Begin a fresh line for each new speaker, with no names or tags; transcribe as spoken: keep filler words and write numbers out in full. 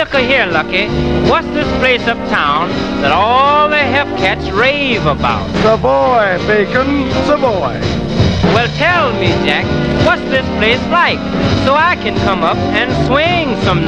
Look-a here, Lucky. What's this place uptown that all the hep cats rave about?
Savoy, Bacon, Savoy.
Well, tell me, Jack, what's this place like, so I can come up and swing some